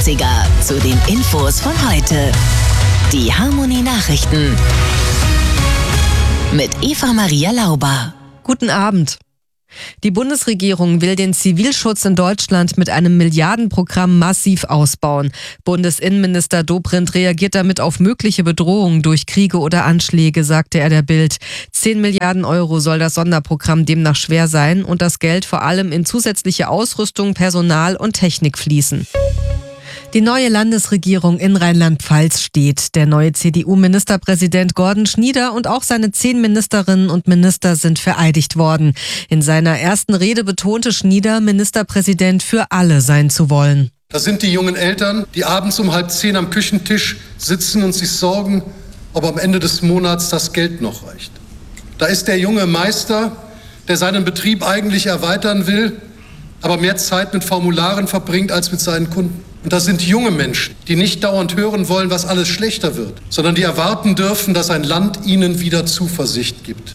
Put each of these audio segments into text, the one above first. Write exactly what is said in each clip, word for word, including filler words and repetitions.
achtziger zu den Infos von heute. Die Harmonie Nachrichten mit Eva Maria Lauber. Guten Abend. Die Bundesregierung will den Zivilschutz in Deutschland mit einem Milliardenprogramm massiv ausbauen. Bundesinnenminister Dobrindt reagiert damit auf mögliche Bedrohungen durch Kriege oder Anschläge, sagte er der Bild. Zehn Milliarden Euro soll das Sonderprogramm demnach schwer sein und das Geld vor allem in zusätzliche Ausrüstung, Personal und Technik fließen. Die neue Landesregierung in Rheinland-Pfalz steht. Der neue C D U-Ministerpräsident Gordon Schnieder und auch seine zehn Ministerinnen und Minister sind vereidigt worden. In seiner ersten Rede betonte Schnieder, Ministerpräsident für alle sein zu wollen. Das sind die jungen Eltern, die abends um halb zehn am Küchentisch sitzen und sich sorgen, ob am Ende des Monats das Geld noch reicht. Da ist der junge Meister, der seinen Betrieb eigentlich erweitern will, aber mehr Zeit mit Formularen verbringt als mit seinen Kunden. Und das sind junge Menschen, die nicht dauernd hören wollen, was alles schlechter wird, sondern die erwarten dürfen, dass ein Land ihnen wieder Zuversicht gibt.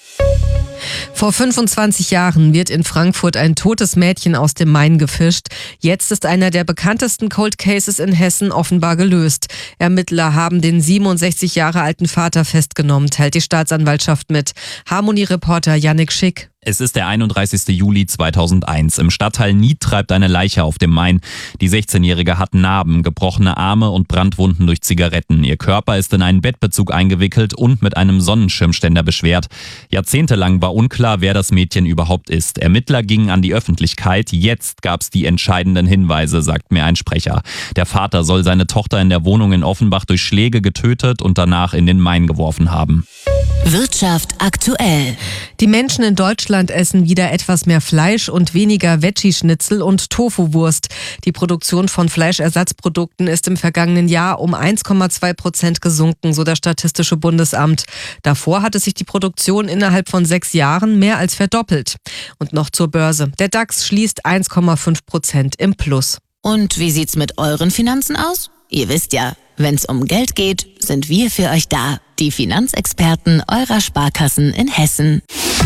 Vor fünfundzwanzig Jahren wird in Frankfurt ein totes Mädchen aus dem Main gefischt. Jetzt ist einer der bekanntesten Cold Cases in Hessen offenbar gelöst. Ermittler haben den siebenundsechzig Jahre alten Vater festgenommen, teilt die Staatsanwaltschaft mit. Harmonie-Reporter Yannick Schick. Es ist der einunddreißigster Juli zweitausendeins. Im Stadtteil Nied treibt eine Leiche auf dem Main. Die sechzehnjährige hat Narben, gebrochene Arme und Brandwunden durch Zigaretten. Ihr Körper ist in einen Bettbezug eingewickelt und mit einem Sonnenschirmständer beschwert. Jahrzehntelang war unklar, wer das Mädchen überhaupt ist. Ermittler gingen an die Öffentlichkeit. Jetzt gab's die entscheidenden Hinweise, sagt mir ein Sprecher. Der Vater soll seine Tochter in der Wohnung in Offenbach durch Schläge getötet und danach in den Main geworfen haben. Wirtschaft aktuell. Die Menschen in Deutschland essen wieder etwas mehr Fleisch und weniger Veggie-Schnitzel und Tofu-Wurst. Die Produktion von Fleischersatzprodukten ist im vergangenen Jahr um eins Komma zwei Prozent gesunken, so das Statistische Bundesamt. Davor hatte sich die Produktion innerhalb von sechs Jahren mehr als verdoppelt. Und noch zur Börse. Der DAX schließt eins Komma fünf Prozent im Plus. Und wie sieht's mit euren Finanzen aus? Ihr wisst ja, wenn's um Geld geht, sind wir für euch da. Die Finanzexperten eurer Sparkassen in Hessen.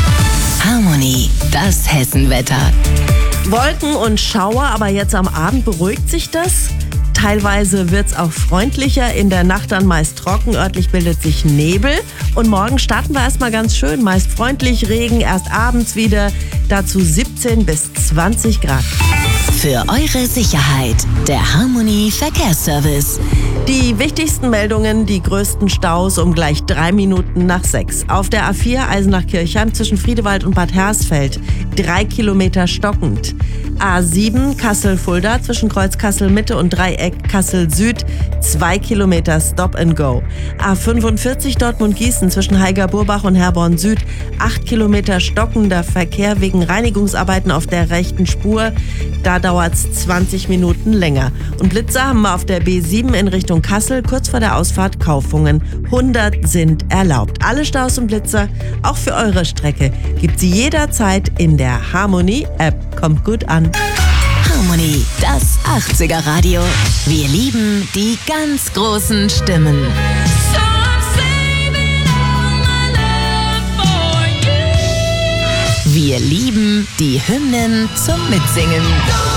Harmonie, das Hessenwetter. Wolken und Schauer, aber jetzt am Abend beruhigt sich das. Teilweise wird's auch freundlicher, in der Nacht dann meist trocken, örtlich bildet sich Nebel. Und morgen starten wir erstmal ganz schön, meist freundlich, Regen erst abends wieder, dazu siebzehn bis zwanzig Grad. Für eure Sicherheit, der Harmonie Verkehrsservice. Die wichtigsten Meldungen, die größten Staus um gleich drei Minuten nach sechs. Auf der A vier Eisenach-Kirchheim zwischen Friedewald und Bad Hersfeld, drei Kilometer stockend. A sieben Kassel-Fulda zwischen Kreuz Kassel-Mitte und Dreieck Kassel-Süd, zwei Kilometer Stop and Go. A fünfundvierzig Dortmund-Gießen zwischen Heiger-Burbach und Herborn-Süd, acht Kilometer stockender Verkehr wegen Reinigungsarbeiten auf der rechten Spur. Da dauert's zwanzig Minuten länger. Und Blitzer haben wir auf der B sieben in Richtung Kassel, kurz vor der Ausfahrt Kaufungen. hundert sind erlaubt. Alle Staus und Blitzer, auch für eure Strecke, gibt sie jederzeit in der Harmonie-App. Kommt gut an. Harmonie, das achtziger Radio. Wir lieben die ganz großen Stimmen. Wir lieben die Hymnen zum Mitsingen.